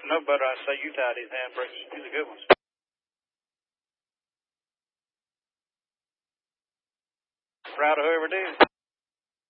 No better, I say you tie these handbrakes. These are good ones. Proud of whoever did.